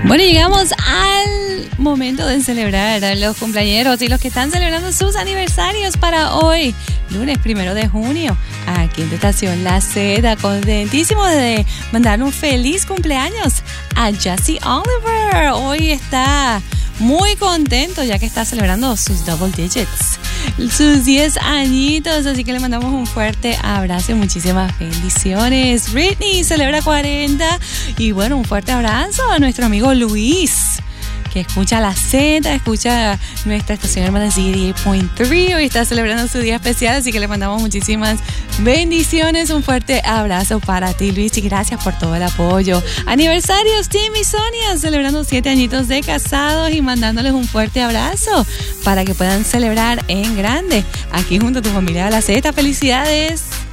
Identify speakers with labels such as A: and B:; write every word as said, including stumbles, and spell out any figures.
A: Bueno, llegamos al momento de celebrar a los cumpleañeros y los que están celebrando sus aniversarios para hoy, lunes primero de junio, aquí en tu estación La Z. Contentísimo de mandarle un feliz cumpleaños a Jesse Oliver. Hoy está muy contento ya que está celebrando sus double digits, sus diez añitos, así que le mandamos un fuerte abrazo y muchísimas bendiciones. Britney celebra cuarenta y bueno, un fuerte abrazo a nuestro amigo Luis, que escucha la Z, escucha nuestra estación hermana Z ochenta y ocho punto tres. Hoy está celebrando su día especial, así que le mandamos muchísimas bendiciones. Un fuerte abrazo para ti, Luis, y gracias por todo el apoyo. Aniversarios, Tim y Sonia, celebrando siete añitos de casados y mandándoles un fuerte abrazo para que puedan celebrar en grande aquí junto a tu familia de la Z. ¡Felicidades!